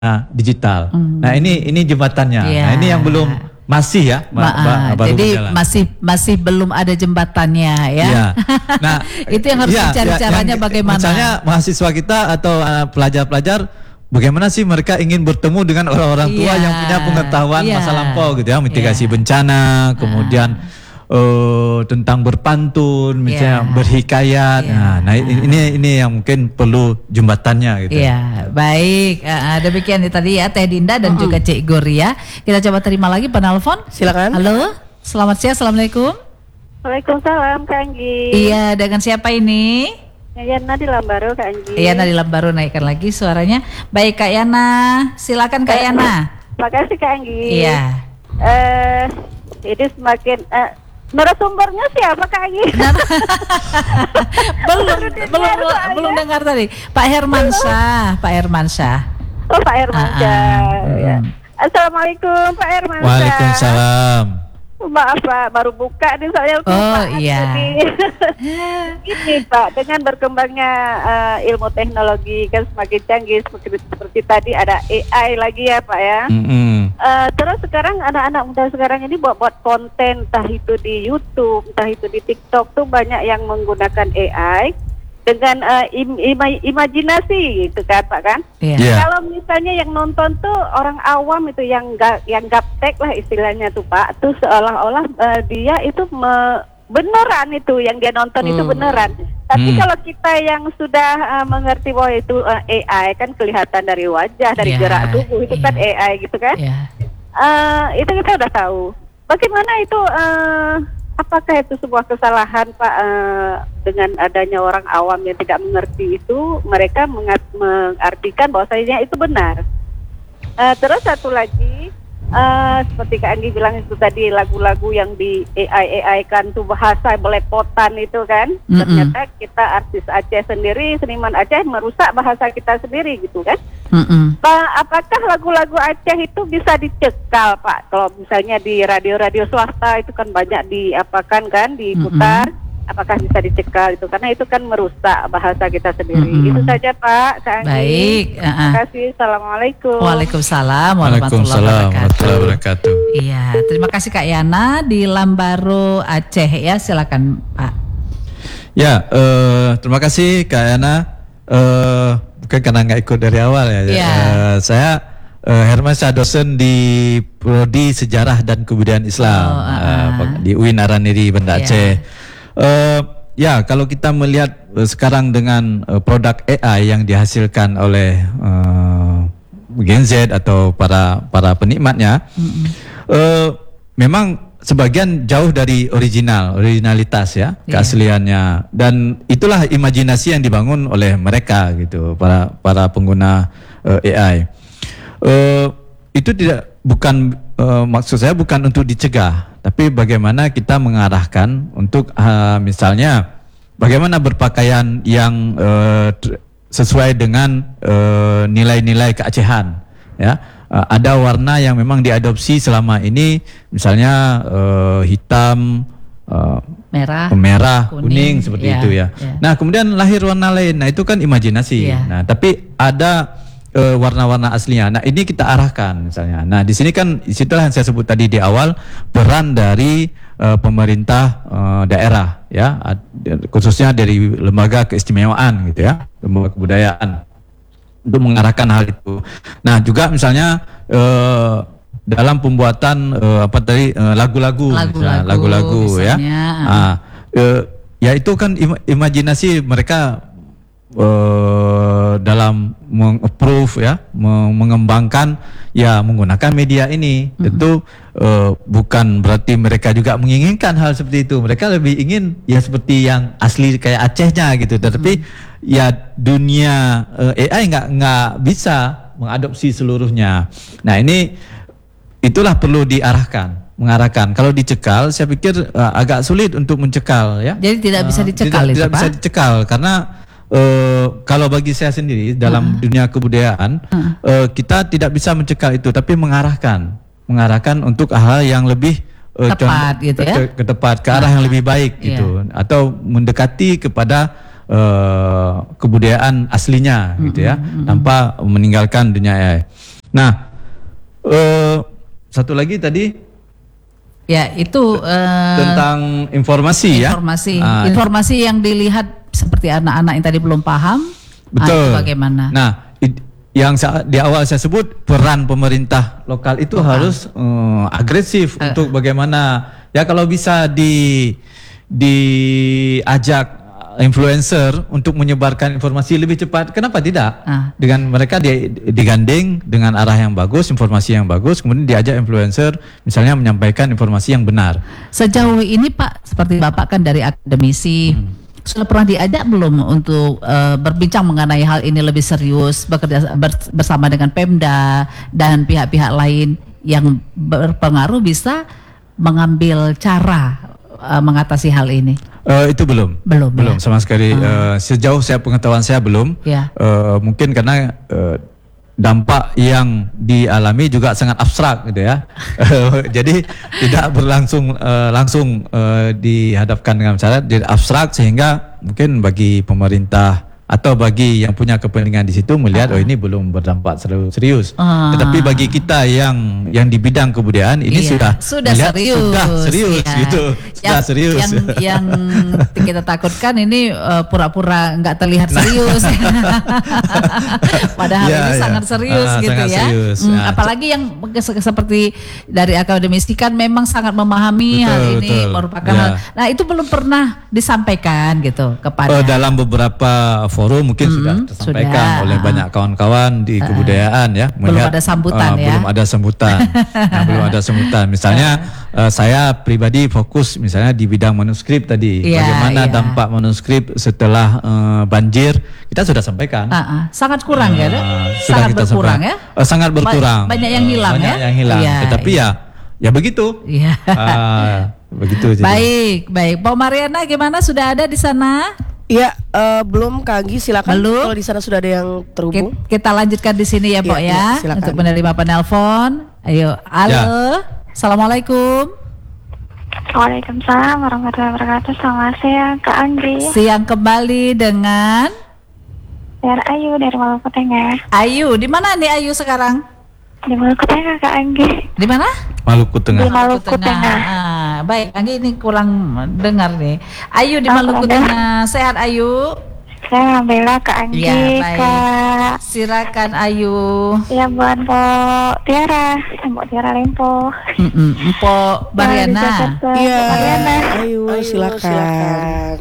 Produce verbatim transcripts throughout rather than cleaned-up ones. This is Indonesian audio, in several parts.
digital. Hmm. Nah ini ini jembatannya. Yeah. Nah ini yang belum masih ya. Ma ba baru jadi berjalan. masih masih belum ada jembatannya ya. Yeah. Nah itu yang harus ya, dicari ya, caranya yang, bagaimana. Misalnya mahasiswa kita atau pelajar-pelajar, uh, bagaimana sih mereka ingin bertemu dengan orang-orang tua yeah. yang punya pengetahuan yeah. masa lampau gitu ya, mitigasi yeah. bencana, kemudian uh. Uh, tentang berpantun, misalnya yeah. berhikayat. Yeah. Nah, nah ini ini yang mungkin perlu jembatannya gitu. Iya, yeah. baik. Uh, demikian tadi ya Teh Dinda dan uh -uh. juga Cik Gloria. Kita coba terima lagi penelpon. Silakan. Halo, selamat siang. Assalamualaikum. Waalaikumsalam Kak Anggi. Iya, dengan siapa ini? Yana di Lambaru Kak Anggi. Yana di Lambaru, naikkan lagi suaranya. Baik Kak Yana, silakan Kak Yana. Makasih Kak Anggi. Iya. Eh, ini semakin uh, narasumbernya siapa Kak Anggi? belum belum belum dengar tadi. Pak Hermansyah, Pak Hermansyah. Oh Pak Hermansyah. Uh -uh. Ya. Assalamualaikum Pak Hermansyah. Waalaikumsalam. Maaf Pak, baru buka nih saya. Oh iya. Ini Pak, dengan berkembangnya uh, ilmu teknologi kan semakin canggih seperti, seperti tadi ada A I lagi ya Pak ya. Mm -hmm. uh, terus sekarang anak-anak muda sekarang ini buat-buat konten, entah itu di YouTube, entah itu di TikTok tuh banyak yang menggunakan A I dengan uh, im ima imajinasi gitu kan Pak kan. Yeah. Yeah. Kalau misalnya yang nonton tuh orang awam itu yang ga, yang gaptek lah istilahnya tuh Pak, tuh seolah-olah uh, dia itu me beneran itu yang dia nonton hmm. itu beneran. Tapi hmm. kalau kita yang sudah uh, mengerti bahwa itu uh, A I kan kelihatan dari wajah, dari yeah. gerak tubuh itu yeah. kan A I gitu kan. Yeah. Uh, itu kita udah tahu. Bagaimana itu? Uh, Apakah itu sebuah kesalahan Pak uh, dengan adanya orang awam yang tidak mengerti itu, mereka mengartikan bahwasanya itu benar. Uh, terus satu lagi, uh, seperti Kak Anggi bilang itu tadi lagu-lagu yang di A I A I kan tuh bahasa belepotan itu kan, mm-hmm. ternyata kita artis Aceh sendiri, seniman Aceh merusak bahasa kita sendiri gitu kan. Mm-mm. Pak, apakah lagu-lagu Aceh itu bisa dicekal Pak? Kalau misalnya di radio-radio swasta itu kan banyak diapakan kan, diputar. Mm-mm. Apakah bisa dicekal itu? Karena itu kan merusak bahasa kita sendiri. Mm-mm. Itu saja Pak. Kak Anggi. Baik. Uh-uh. Terima kasih. Assalamualaikum. Waalaikumsalam warahmatullahi wabarakatuh. Iya, terima kasih Kak Yana di Lambaru Aceh ya. Silakan Pak. Ya, uh, terima kasih Kak Yana. Uh, Bukan karena nggak ikut dari awal ya. Yeah. Uh, saya uh, Hermansyah, dosen di Prodi Sejarah dan Kebudayaan Islam oh, uh, uh. di U I N Araniri Banda yeah. Aceh. Uh, ya, kalau kita melihat uh, sekarang dengan uh, produk A I yang dihasilkan oleh uh, Gen Z atau para para penikmatnya, mm-hmm. uh, memang sebagian jauh dari original, originalitas ya, yeah. keasliannya, dan itulah imajinasi yang dibangun oleh mereka gitu, para para pengguna uh, A I. Uh, itu tidak bukan uh, maksud saya bukan untuk dicegah, tapi bagaimana kita mengarahkan untuk uh, misalnya bagaimana berpakaian yang uh, sesuai dengan uh, nilai-nilai keacehan, ya. Uh, ada warna yang memang diadopsi selama ini, misalnya uh, hitam, uh, merah, merah, kuning, kuning seperti ya, itu ya. ya. Nah kemudian lahir warna lain, nah itu kan imajinasi. Ya. Nah tapi ada uh, warna-warna aslinya. Nah ini kita arahkan misalnya. Nah di sini kan, disitulah yang saya sebut tadi di awal, peran dari uh, pemerintah uh, daerah, ya, khususnya dari lembaga keistimewaan gitu ya, lembaga kebudayaan, untuk mengarahkan hal itu. Nah juga misalnya uh, dalam pembuatan uh, apa tadi uh, lagu-lagu, lagu-lagu ya, nah, uh, ya itu kan im imajinasi mereka uh, dalam meng-approve ya, mengembangkan ya menggunakan media ini. Mm-hmm. Tentu uh, bukan berarti mereka juga menginginkan hal seperti itu. Mereka lebih ingin ya seperti yang asli kayak Acehnya gitu. Tetapi mm-hmm. ya dunia uh, A I nggak nggak bisa mengadopsi seluruhnya. Nah ini itulah perlu diarahkan, mengarahkan. Kalau dicekal, saya pikir uh, agak sulit untuk mencekal ya. Jadi tidak bisa dicekal, uh, tidak, itu, tidak Pak? bisa dicekal karena uh, kalau bagi saya sendiri dalam uh. dunia kebudayaan uh. Uh, kita tidak bisa mencekal itu, tapi mengarahkan, mengarahkan untuk hal yang lebih uh, tepat, gitu ya? ke, ke tepat, ke arah uh. yang lebih baik gitu, yeah. atau mendekati kepada Uh, kebudayaan aslinya gitu ya, mm-hmm. tanpa meninggalkan dunia A I. Nah, uh, satu lagi tadi ya itu uh, tentang informasi, informasi. ya. Informasi, informasi yang dilihat seperti anak-anak yang tadi belum paham. Betul. Ah, itu bagaimana? Nah, it, yang sa- di awal saya sebut peran pemerintah lokal itu lokal. harus uh, agresif uh. untuk bagaimana ya kalau bisa di diajak influencer untuk menyebarkan informasi lebih cepat, kenapa tidak? Ah. Dengan mereka di, digandeng dengan arah yang bagus, informasi yang bagus, kemudian diajak influencer misalnya menyampaikan informasi yang benar. Sejauh ini Pak, seperti Bapak kan dari akademisi, hmm. sudah pernah diajak belum untuk uh, berbincang mengenai hal ini lebih serius, bekerja bersama dengan Pemda dan pihak-pihak lain yang berpengaruh bisa mengambil cara uh, mengatasi hal ini? Uh, itu belum, belum, belum ya? Sama sekali. Uh. Uh, sejauh saya pengetahuan saya belum. Ya. Uh, mungkin karena uh, dampak yang dialami juga sangat abstrak, gitu ya. Jadi tidak berlangsung uh, langsung uh, dihadapkan dengan cara abstrak, sehingga mungkin bagi pemerintah atau bagi yang punya kepentingan di situ melihat uh. oh ini belum berdampak serius. Uh. Tetapi bagi kita yang yang di bidang kebudayaan ini iya. sudah sudah melihat, serius, sudah serius iya. gitu, yang, sudah serius. Yang yang kita takutkan ini uh, pura-pura nggak terlihat serius. Padahal ya, ini ya. sangat serius uh, gitu sangat ya. Serius. Hmm, ya. Apalagi yang seperti dari akademisi kan memang sangat memahami betul, hal ini betul. merupakan ya. hal. Nah itu belum pernah disampaikan gitu kepada uh, dalam beberapa forum mungkin hmm, sudah tersampaikan sudah. oleh banyak kawan-kawan di uh, kebudayaan ya. Belum melihat, ada sambutan uh, ya. Belum ada sambutan. nah, belum ada sambutan. Misalnya uh, saya pribadi fokus misalnya di bidang manuskrip tadi. Yeah, bagaimana yeah. dampak manuskrip setelah uh, banjir kita sudah sampaikan. Uh, uh. Sangat kurang uh, ya. Sangat berkurang ya. Uh, sangat berkurang. Banyak yang hilang uh, banyak ya. Banyak yang hilang. Yeah, Tetapi yeah. ya ya begitu. Yeah. uh, begitu. Jadi. Baik, baik. Pak Mariana gimana, sudah ada di sana? Iya, uh, belum Kak Anggi, silakan. Belum. Kalau di sana sudah ada yang terhubung. Kita lanjutkan di sini ya, Pak ya. ya. Untuk menerima penelpon. Ayo, halo. Ya. Assalamualaikum. Waalaikumsalam warahmatullahi wabarakatuh. Selamat siang Kak Anggi. Siang kembali dengan Dari Ayu dari Maluku Tengah. Ayu, di mana nih Ayu sekarang? Di Maluku Tengah Kak Anggi. Di mana? Maluku Tengah. Di Maluku, Maluku Tengah. Tengah. Ah, baik, Anggi ini kurang dengar nih. Ayu di oh, Maluku ada. Tengah. Sehat Ayu? Saya alhamdulillah Kak Anggi. Ya, Kak. Silakan Ayu. Ya buat Mpok Tiara, Mpok Tiara Lempo. Mm-mm. Mpok Mariana. Iya. Mariana. Ayu, Ayu silakan. silakan.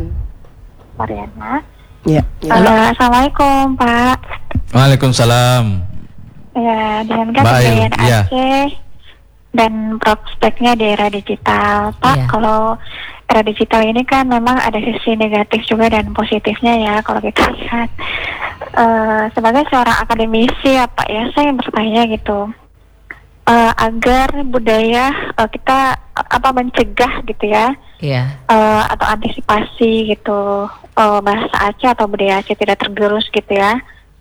Mariana. Ya. ya. Uh, Assalamualaikum Pak. Waalaikumsalam. Ya, dengan kebudayaan ya. Aceh dan prospeknya di era digital, Pak. Ya. Kalau era digital ini kan memang ada sisi negatif juga dan positifnya ya. Kalau kita lihat uh, sebagai seorang akademisi, ya Pak ya, saya bertanya gitu, uh, agar budaya uh, kita uh, apa mencegah gitu ya, ya. Uh, atau antisipasi gitu uh, bahasa Aceh atau budaya Aceh tidak tergerus gitu ya.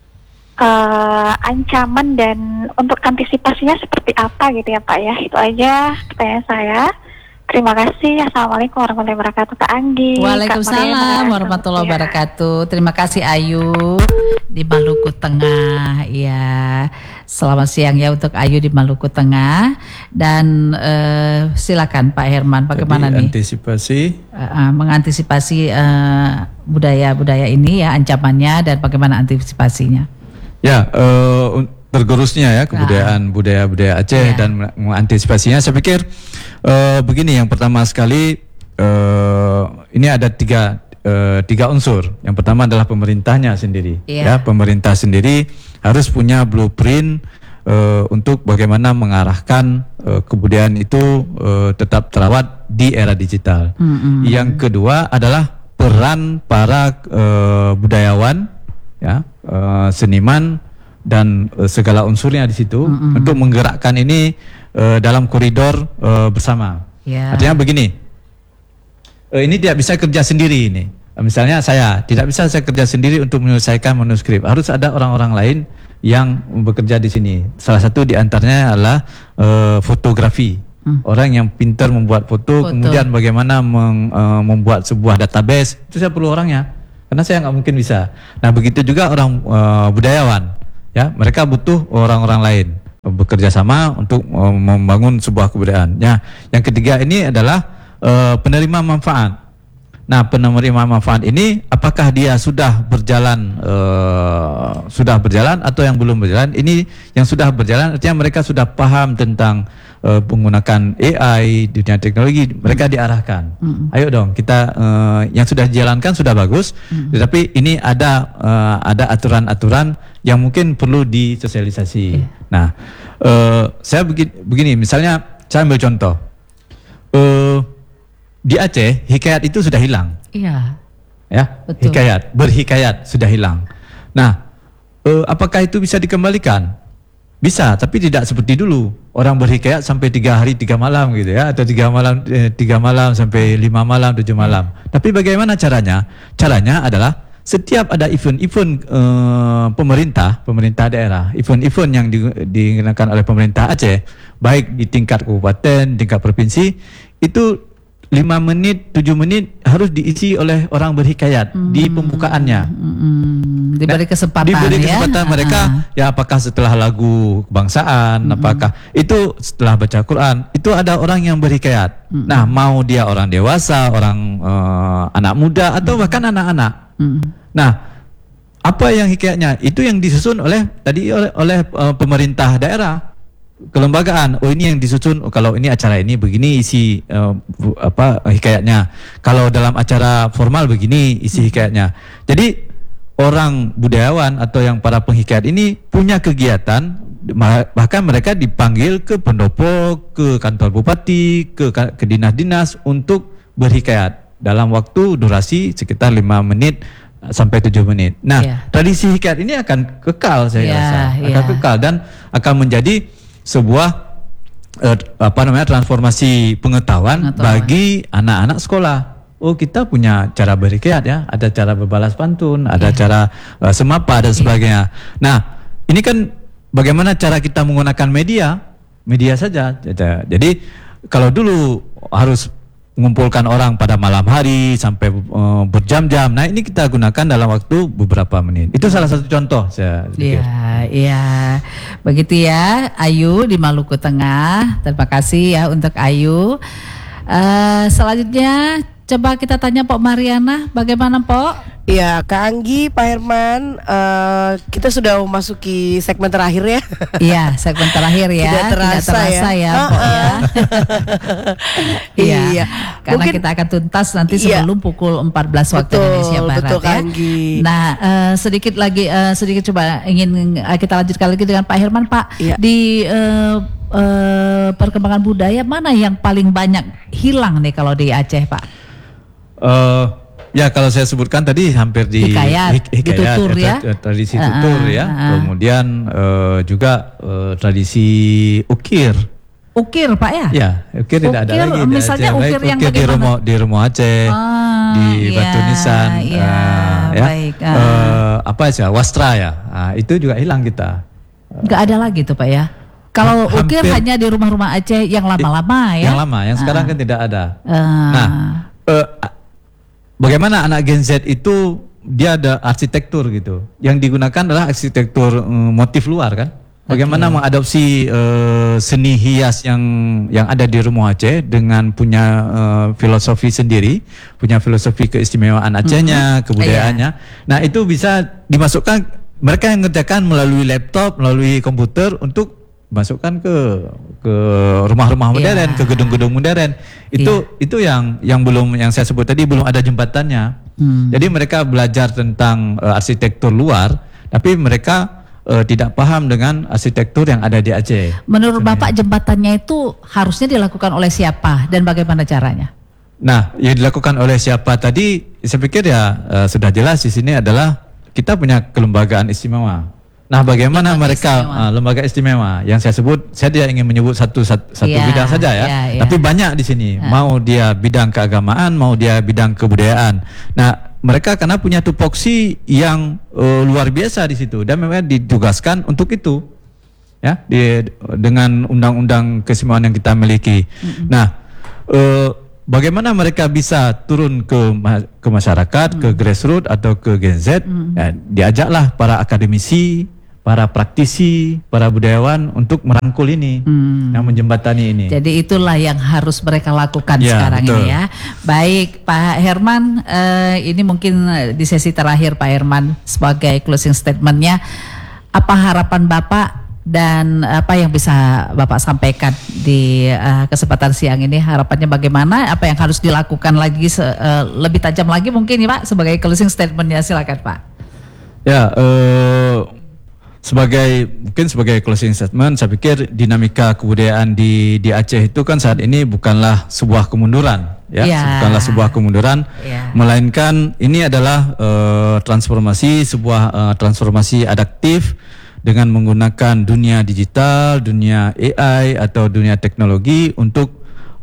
Uh, ancaman dan untuk antisipasinya seperti apa gitu ya Pak ya. Itu aja pertanyaan saya. Terima kasih. Assalamualaikum warahmatullahi wabarakatuh Kak Anggi. Waalaikumsalam warahmatullahi wabarakatuh. Terima kasih Ayu di Maluku Tengah. Ya, selamat siang ya untuk Ayu di Maluku Tengah. Dan uh, silakan Pak Herman, bagaimana Jadi, nih? Antisipasi. Uh, uh, mengantisipasi uh, budaya-budaya ini ya, ancamannya dan bagaimana antisipasinya? Ya, uh, tergerusnya ya kebudayaan budaya-budaya Aceh ya. Dan mengantisipasinya saya pikir uh, begini, yang pertama sekali uh, ini ada tiga uh, tiga unsur. Yang pertama adalah pemerintahnya sendiri. Ya, ya pemerintah sendiri harus punya blueprint uh, untuk bagaimana mengarahkan uh, kebudayaan itu uh, tetap terawat di era digital. Mm-hmm. Yang kedua adalah peran para uh, budayawan, ya, uh, seniman dan uh, segala unsurnya di situ mm-hmm. untuk menggerakkan ini uh, dalam koridor uh, bersama. Yeah. Artinya begini, uh, ini tidak bisa kerja sendiri ini. Uh, misalnya saya tidak bisa saya kerja sendiri untuk menyelesaikan manuskrip. Harus ada orang-orang lain yang bekerja di sini. Salah satu di antaranya adalah uh, fotografi. Mm. Orang yang pintar membuat foto, foto. kemudian bagaimana meng, uh, membuat sebuah database, itu saya perlu orangnya. Karena saya nggak mungkin bisa. Nah begitu juga orang uh, budayawan, ya mereka butuh orang-orang lain. bekerja sama untuk uh, membangun sebuah kebudayaan. Ya, yang ketiga ini adalah uh, penerima manfaat. Nah, penerima manfaat ini apakah dia sudah berjalan uh, sudah berjalan atau yang belum berjalan? Ini yang sudah berjalan artinya mereka sudah paham tentang uh, menggunakan A I, dunia teknologi, mereka diarahkan. Mm-hmm. Ayo dong, kita uh, yang sudah dijalankan sudah bagus, mm-hmm. tetapi ini ada uh, ada aturan-aturan yang mungkin perlu disosialisasi. Yeah. Nah, uh, saya begini, begini, misalnya saya ambil contoh. Uh, Di Aceh, hikayat itu sudah hilang. Iya. Ya, betul. Hikayat, berhikayat sudah hilang. Nah, eh, apakah itu bisa dikembalikan? Bisa, tapi tidak seperti dulu. Orang berhikayat sampai tiga hari tiga malam gitu ya, atau tiga malam eh, tiga malam sampai lima malam tujuh malam. Hmm. Tapi bagaimana caranya? Caranya adalah setiap ada event-event eh, pemerintah, pemerintah daerah, event-event yang digunakan oleh pemerintah Aceh, baik di tingkat kabupaten, tingkat provinsi, itu lima menit, tujuh menit harus diisi oleh orang berhikayat hmm. di pembukaannya. Hmm. Diberi kesempatan, diberi kesempatan ya? mereka, uh-huh. ya apakah setelah lagu kebangsaan, hmm. apakah itu setelah baca Quran, itu ada orang yang berhikayat. Hmm. Nah, mau dia orang dewasa, orang uh, anak muda, atau hmm. bahkan anak-anak. Hmm. Nah, apa yang hikayatnya? Itu yang disusun oleh tadi oleh, oleh uh, pemerintah daerah. Kelembagaan, oh ini yang disusun, oh, kalau ini acara ini begini isi uh, apa hikayatnya, kalau dalam acara formal begini isi hikayatnya. Jadi orang budayawan atau yang para penghikayat ini punya kegiatan, bahkan mereka dipanggil ke pendopo, ke kantor bupati, ke, ke dinas-dinas untuk berhikayat dalam waktu durasi sekitar lima menit sampai tujuh menit. Nah, yeah. tradisi hikayat ini akan kekal saya yeah, rasa, akan yeah. kekal dan akan menjadi sebuah eh, apa namanya transformasi pengetahuan, pengetahuan bagi anak-anak sekolah. Oh, kita punya cara berhikayat ya, ada cara berbalas pantun, ada yeah. cara uh, semapa dan sebagainya. Yeah. Nah, ini kan bagaimana cara kita menggunakan media, media saja. Jadi kalau dulu harus mengumpulkan orang pada malam hari sampai uh, berjam-jam. Nah, ini kita gunakan dalam waktu beberapa menit. Itu salah satu contoh saya pikir. Iya, iya. Begitu ya, Ayu di Maluku Tengah. Terima kasih ya untuk Ayu. Uh, selanjutnya coba kita tanya Pok Mariana, bagaimana Pok? Ya, Kak Anggi, Pak Herman, uh, kita sudah memasuki segmen terakhir ya. Iya, segmen terakhir ya. Tidak terasa, Tidak terasa ya, ya Pok ya. Iya, iya. Karena mungkin, kita akan tuntas nanti iya. sebelum pukul empat belas waktu betul, Indonesia Barat betul, ya. Kak Anggi. Nah, uh, sedikit lagi, uh, sedikit coba ingin uh, kita lanjutkan lagi dengan Pak Herman, Pak. Iya. Di uh, uh, perkembangan budaya mana yang paling banyak hilang nih kalau di Aceh, Pak? Uh, Ya kalau saya sebutkan tadi hampir di hikayat, hik, hikayat tutur, ya? tradisi tutur uh, ya, uh, kemudian uh, juga uh, tradisi ukir. Ukir Pak ya? Ya, ukir, ukir tidak ada lagi. Misalnya ukir baik, yang ukir di rumah di rumah Aceh, ah, di iya, Batu Nisan, iya, uh, ya, baik, uh. Uh, apa sih wastra ya, uh, itu juga hilang kita. Nggak ada lagi tuh Pak ya? Kalau ukir hanya di rumah-rumah Aceh yang lama-lama ya? Yang lama, yang sekarang uh. kan tidak ada. Uh. Nah. Uh, Bagaimana anak Gen Z itu dia ada arsitektur gitu. Yang digunakan adalah arsitektur um, motif luar kan. Bagaimana okay. mengadopsi uh, seni hias yang yang ada di rumah Aceh dengan punya uh, filosofi sendiri, punya filosofi keistimewaan Acehnya, mm-hmm. kebudayaannya. Yeah. Nah, itu bisa dimasukkan, mereka yang ngerjakan melalui laptop, melalui komputer untuk masukkan ke ke rumah-rumah modern, yeah. ke gedung-gedung modern. Itu yeah. itu yang yang belum yang saya sebut tadi belum ada jembatannya. Hmm. Jadi mereka belajar tentang uh, arsitektur luar, tapi mereka uh, tidak paham dengan arsitektur yang ada di Aceh. Menurut sebenarnya. Bapak jembatannya itu harusnya dilakukan oleh siapa dan bagaimana caranya? Nah, yang dilakukan oleh siapa tadi saya pikir ya uh, sudah jelas di sini adalah kita punya kelembagaan istimewa. Nah, bagaimana lembaga mereka istimewa. Uh, lembaga istimewa yang saya sebut, saya tidak ingin menyebut satu satu, satu yeah, bidang saja ya, yeah, yeah. tapi banyak di sini. Yeah. Mau dia bidang keagamaan, mau dia bidang kebudayaan. Nah, mereka karena punya tupoksi yang uh, luar biasa di situ dan memang ditugaskan untuk itu, ya, di, dengan undang-undang keistimewaan yang kita miliki. Mm-hmm. Nah, uh, bagaimana mereka bisa turun ke ke masyarakat, mm. ke grassroots atau ke Gen Z? Mm. Ya, diajaklah para akademisi, para praktisi, para budayawan untuk merangkul ini, hmm. yang menjembatani ini. Jadi itulah yang harus mereka lakukan ya, sekarang betul. ini ya. Baik Pak Herman, uh, ini mungkin di sesi terakhir Pak Herman sebagai closing statementnya, apa harapan Bapak dan apa yang bisa Bapak sampaikan di uh, kesempatan siang ini? Harapannya bagaimana? Apa yang harus dilakukan lagi se- uh, lebih tajam lagi mungkin ya Pak sebagai closing statementnya, silakan Pak. Ya, uh, sebagai mungkin sebagai closing statement, saya pikir dinamika kebudayaan di di Aceh itu kan saat ini bukanlah sebuah kemunduran, ya, ya. bukanlah sebuah kemunduran, ya. Melainkan ini adalah uh, transformasi, sebuah uh, transformasi adaptif dengan menggunakan dunia digital, dunia A I atau dunia teknologi untuk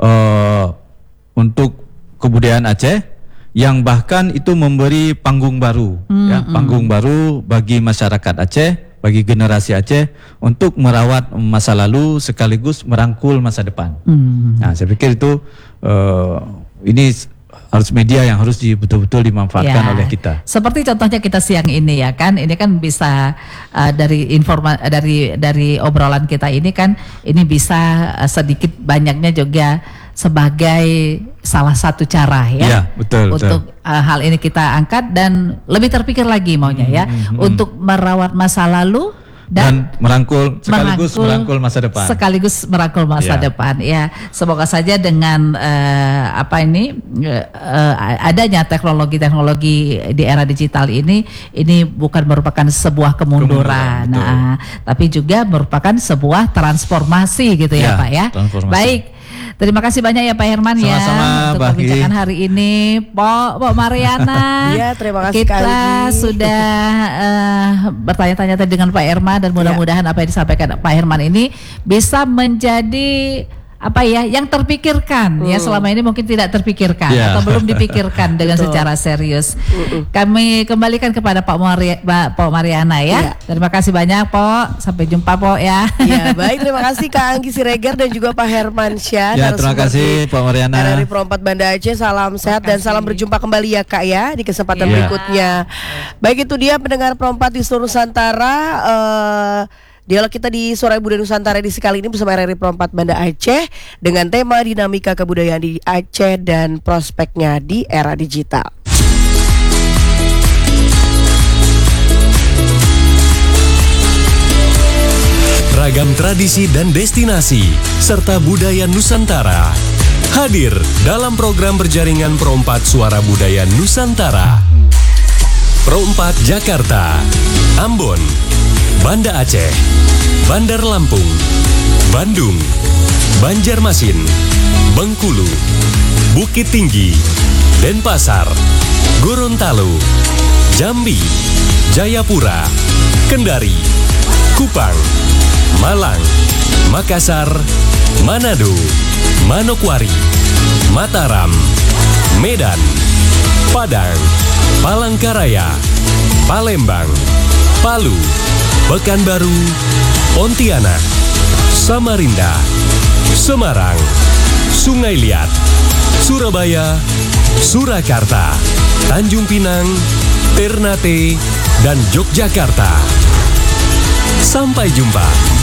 uh, untuk kebudayaan Aceh, yang bahkan itu memberi panggung baru, mm, ya, panggung mm. baru bagi masyarakat Aceh, bagi generasi Aceh untuk merawat masa lalu sekaligus merangkul masa depan. Mm. Nah, saya pikir itu uh, ini harus media yang harus di, betul-betul dimanfaatkan ya, oleh kita. Seperti contohnya kita siang ini ya kan, ini kan bisa uh, dari informa dari dari obrolan kita ini kan, ini bisa uh, sedikit banyaknya juga sebagai salah satu cara ya, ya betul, untuk betul. Uh, hal ini kita angkat dan lebih terpikir lagi maunya ya, hmm, hmm, untuk merawat masa lalu dan, dan merangkul sekaligus merangkul, merangkul masa depan. Sekaligus merangkul masa ya. depan. Ya, semoga saja dengan uh, apa ini uh, adanya teknologi-teknologi di era digital ini, ini bukan merupakan sebuah kemunduran, kemunduran nah, tapi juga merupakan sebuah transformasi gitu ya, ya Pak ya. Baik. Terima kasih banyak ya Pak Herman. Sama-sama, ya untuk Bagi. perbincangan hari ini, Pok, Pok Mariana. Iya, terima kasih Kita Kak sudah uh, bertanya-tanya tadi dengan Pak Herman dan mudah-mudahan ya. apa yang disampaikan Pak Herman ini bisa menjadi apa ya yang terpikirkan hmm. ya selama ini mungkin tidak terpikirkan yeah. atau belum dipikirkan dengan secara serius. Mm-mm. Kami kembalikan kepada Pak Mari- Pak Mariana ya. Yeah. Terima kasih banyak Pak. Sampai jumpa Pak ya. Ya baik, terima kasih Kak Anggi Siregar dan juga Pak Herman Syah. Ya, terima kasih Pak Mariana. R R I Pro empat Banda Aceh, salam sehat dan salam berjumpa kembali ya Kak ya di kesempatan yeah. berikutnya. Baik, itu dia pendengar Pro empat di seluruh Nusantara. Uh, Dialog kita di Suara Budaya Nusantara edisi kali ini bersama R R I Pro empat Banda Aceh dengan tema dinamika kebudayaan di Aceh dan prospeknya di era digital. Ragam tradisi dan destinasi serta budaya Nusantara hadir dalam program berjaringan Pro empat Suara Budaya Nusantara. Pro empat Jakarta, Ambon, Banda Aceh, Bandar Lampung, Bandung, Banjarmasin, Bengkulu, Bukit Tinggi, Denpasar, Gorontalo, Jambi, Jayapura, Kendari, Kupang, Malang, Makassar, Manado, Manokwari, Mataram, Medan, Padang, Palangkaraya, Palembang, Palu, Pekanbaru, Pontianak, Samarinda, Semarang, Sungai Liat, Surabaya, Surakarta, Tanjung Pinang, Ternate, dan Yogyakarta. Sampai jumpa.